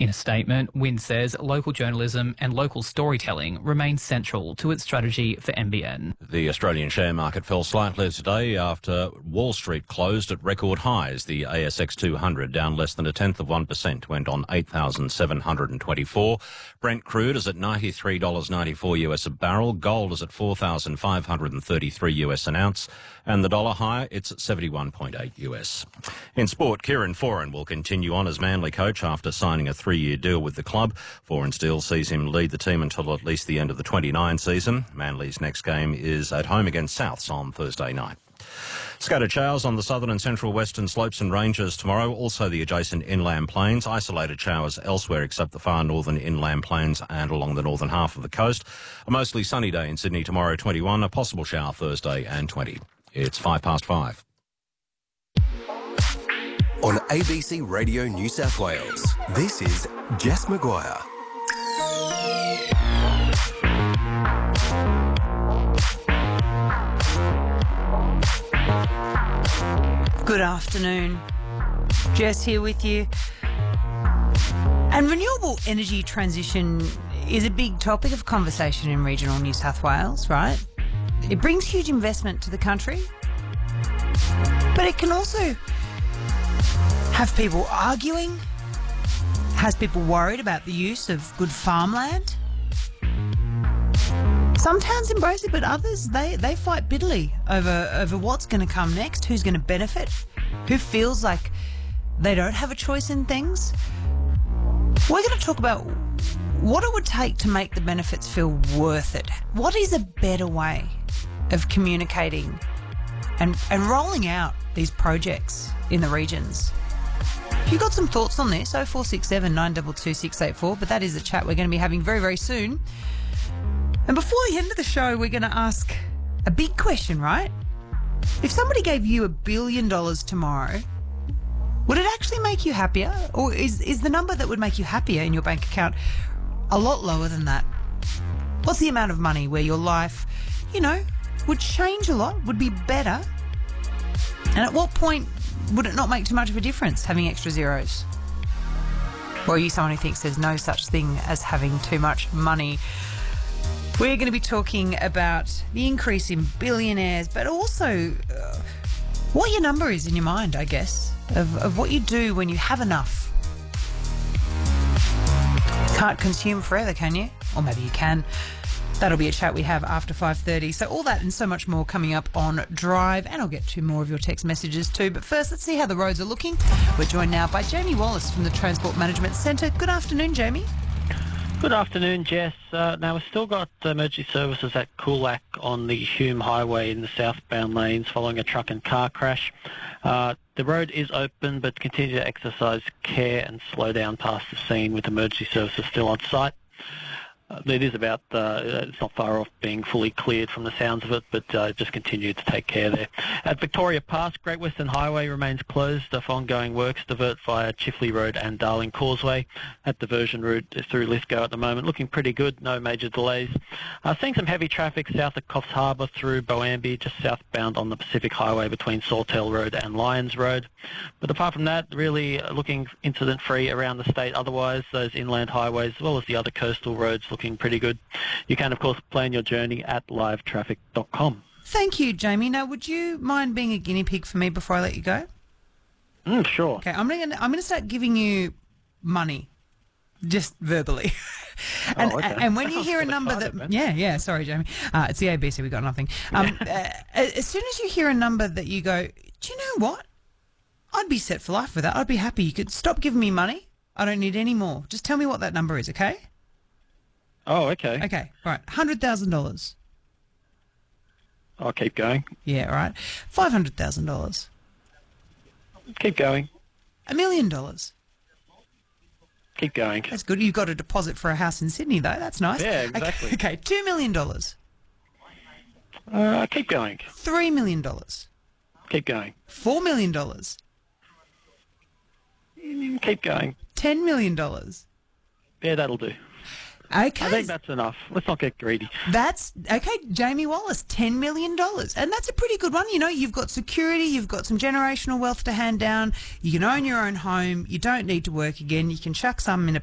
In a statement, Wynne says local journalism and local storytelling remain central to its strategy for NBN. The Australian share market fell slightly today after Wall Street closed at record highs. The ASX 200, down less than 0.1%, went on 8,724. Brent crude is at $93.94 US a barrel. Gold is at $4,533 US an ounce. And the dollar higher, it's at 71.8 US. In sport, Kieran Foran will continue on as Manly coach after signing a 3-year deal with the club. Foran's deal sees him lead the team until at least the end of the 29 season. Manly's next game is at home against Souths on Thursday night. Scattered showers on the southern and central western slopes and ranges tomorrow, also the adjacent inland plains. Isolated showers elsewhere except the far northern inland plains and along the northern half of the coast. A mostly sunny day in Sydney tomorrow, 21. A possible shower Thursday and 20. It's 5:05. On ABC Radio New South Wales, this is Jess Maguire. Good afternoon. Jess here with you. And renewable energy transition is a big topic of conversation in regional New South Wales, right? It brings huge investment to the country, but it can also have people arguing, has people worried about the use of good farmland. Some towns embrace it, but others, they fight bitterly over what's going to come next, who's going to benefit, who feels like they don't have a choice in things. We're going to talk about what it would take to make the benefits feel worth it. What is a better way of communicating and rolling out these projects in the regions? If you've got some thoughts on this, 0467 922 684, but that is a chat we're going to be having very, very soon. And before the end of the show, we're going to ask a big question, right? If somebody gave you $1 billion tomorrow, would it actually make you happier? Or is the number that would make you happier in your bank account a lot lower than that? What's the amount of money where your life, would change a lot, would be better? And at what point would it not make too much of a difference having extra zeros? Or are you someone who thinks there's no such thing as having too much money? We're going to be talking about the increase in billionaires, but also what your number is in your mind, I guess, of what you do when you have enough. Can't consume forever, can you? Or maybe you can. That'll be a chat we have after 5:30. So all that and so much more coming up on Drive, and I'll get to more of your text messages too. But first, let's see how the roads are looking. We're joined now by Jamie Wallace from the Transport Management Centre. Good afternoon, Jamie. Good afternoon, Jess. Now, we've still got emergency services at Coolac on the Hume Highway in the southbound lanes following a truck and car crash. The road is open, but continue to exercise care and slow down past the scene with emergency services still on site. It is about, it's not far off being fully cleared from the sounds of it, but just continue to take care there. At Victoria Pass, Great Western Highway remains closed for ongoing works. Divert via Chifley Road and Darling Causeway. That diversion route is through Lithgow at the moment, looking pretty good, no major delays. Seeing some heavy traffic south of Coffs Harbour through Boambi, just southbound on the Pacific Highway between Sawtell Road and Lyons Road. But apart from that, really looking incident-free around the state. Otherwise, those inland highways, as well as the other coastal roads, looking pretty good. You can, of course, plan your journey at livetraffic.com. Thank you, Jamie. Now, would you mind being a guinea pig for me before I let you go? Sure. Okay, I'm gonna start giving you money, just verbally. And when you hear a number that, sorry, Jamie, it's the ABC. We got nothing. As soon as you hear a number that you go, do you know what? I'd be set for life with that. I'd be happy. You could stop giving me money. I don't need any more. Just tell me what that number is, okay? Oh, okay. Okay, right. $100,000. I'll keep going. Yeah, right. $500,000. Keep going. $1 million. Keep going. That's good. You've got a deposit for a house in Sydney, though. That's nice. Yeah, exactly. Okay, $2 million. Keep going. $3 million. Keep going. $4 million. Keep going. $10 million. Yeah, that'll do. Okay. I think that's enough. Let's not get greedy. That's okay, Jamie Wallace, $10 million. And that's a pretty good one. You've got security, you've got some generational wealth to hand down, you can own your own home, you don't need to work again, you can chuck some in a